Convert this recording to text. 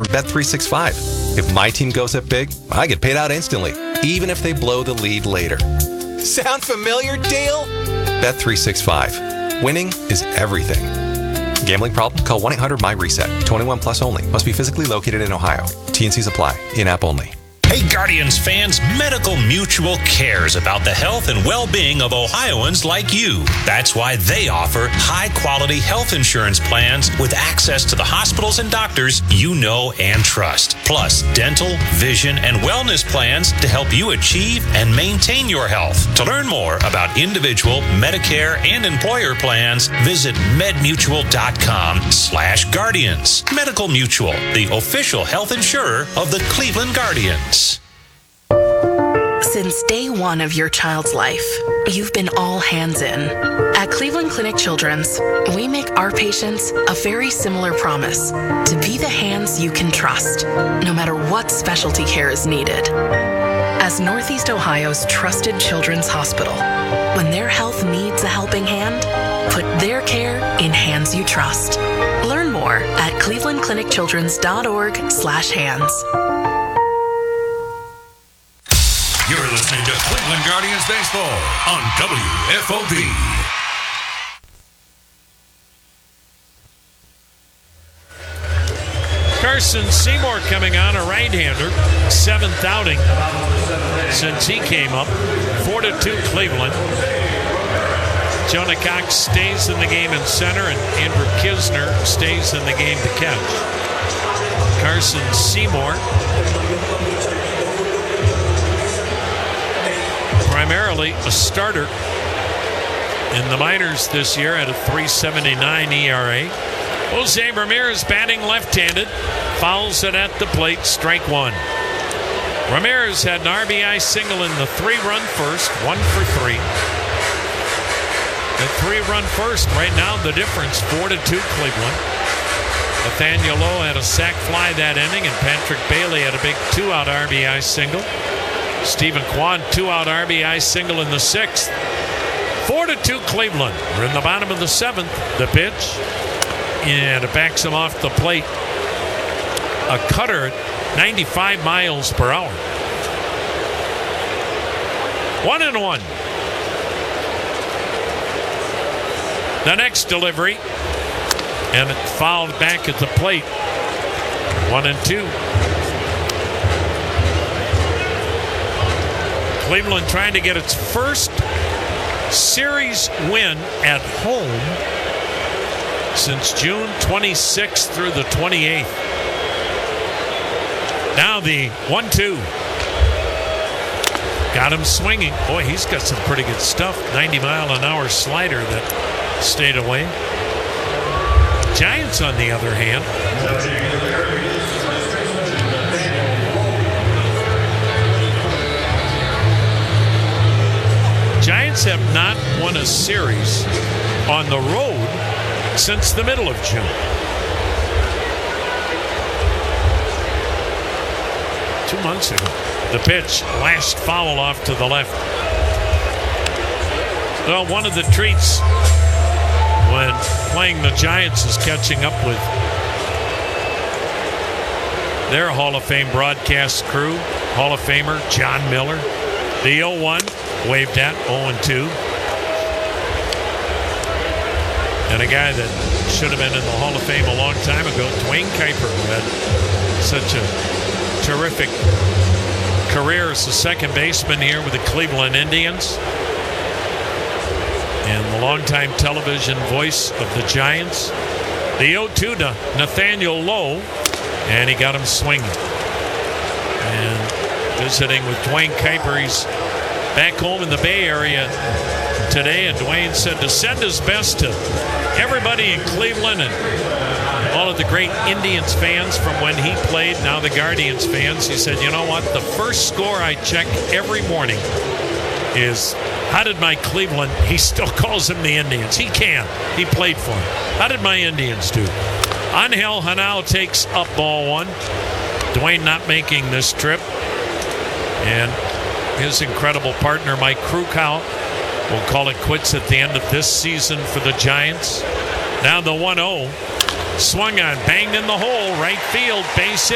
Bet365. If my team goes up big, I get paid out instantly, even if they blow the lead later. Sound familiar, Dale? Bet365. Winning is everything. Gambling problem? Call 1-800-MY-RESET. 21 plus only. Must be physically located in Ohio. T&Cs apply. In-app only. Hey Guardians fans, Medical Mutual cares about the health and well-being of Ohioans like you. That's why they offer high-quality health insurance plans with access to the hospitals and doctors you know and trust. Plus, dental, vision, and wellness plans to help you achieve and maintain your health. To learn more about individual, Medicare, and employer plans, visit medmutual.com/Guardians. Medical Mutual, the official health insurer of the Cleveland Guardians. Since day one of your child's life, you've been all hands in. At Cleveland Clinic Children's, we make our patients a very similar promise to be the hands you can trust, no matter what specialty care is needed. As Northeast Ohio's trusted children's hospital, when their health needs a helping hand, put their care in hands you trust. Learn more at clevelandclinicchildrens.org/hands. You're listening to Cleveland Guardians Baseball on WFOV. Carson Seymour coming on, a right-hander. 7th outing since he came up. 4-2 Cleveland. Jonah Cox stays in the game in center, and Andrew Kisner stays in the game to catch. Carson Seymour, primarily a starter in the minors this year at a 3.79 ERA. Jose Ramirez batting left-handed, fouls it at the plate, strike one. Ramirez had an RBI single in the 3-run first, 1 for 3. The 3-run first, right now the difference, 4-2 Cleveland. Nathaniel Lowe had a sac fly that inning, and Patrick Bailey had a big 2-out RBI single. Stephen Kwan, 2-out RBI single in the 6th. 4-2 Cleveland. We're in the bottom of the 7th. The pitch, and it backs him off the plate. A cutter at 95 miles per hour. 1-1. The next delivery, and it fouled back at the plate. 1-2. Cleveland trying to get its first series win at home since June 26th through the 28th. Now the 1-2. Got him swinging. Boy, he's got some pretty good stuff. 90-mile-an-hour slider that stayed away. Giants, on the other hand, Giants have not won a series on the road since the middle of June. Two months ago. The pitch, last foul off to the left. Well, one of the treats when playing the Giants is catching up with their Hall of Fame broadcast crew. Hall of Famer John Miller. The 0-1 waved at 0-2. And a guy that should have been in the Hall of Fame a long time ago, Dwayne Kuiper, who had such a terrific career as a second baseman here with the Cleveland Indians. And the longtime television voice of the Giants. The 0-2 to Nathaniel Lowe, and he got him swinging. And visiting with Dwayne Kuiper, he's back home in the Bay Area today, and Dwayne said to send his best to everybody in Cleveland and all of the great Indians fans from when he played, now the Guardians fans. He said, you know what, the first score I check every morning is, how did my Cleveland, he still calls them the Indians. He can. He played for them. How did my Indians do? Angel Hanal takes up ball one. Dwayne not making this trip. And his incredible partner, Mike Krukow, will call it quits at the end of this season for the Giants. Now the 1-0. Swung on, banged in the hole, right field, base hit.